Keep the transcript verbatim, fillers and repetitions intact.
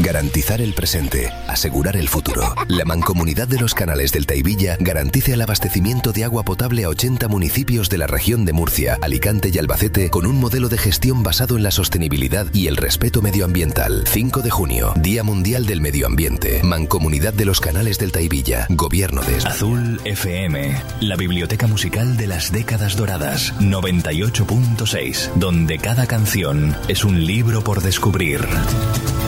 Garantizar el presente, asegurar el futuro. La Mancomunidad de los Canales del Taivilla garantiza el abastecimiento de agua potable a ochenta municipios de la región de Murcia, Alicante y Albacete con un modelo de gestión basado en la sostenibilidad y el respeto medioambiental. cinco de junio, Día Mundial del Medio Ambiente. Mancomunidad de los Canales del Taivilla. Gobierno de Azul F M, la biblioteca musical de las décadas doradas. noventa y ocho punto seis, donde cada canción es un libro por descubrir.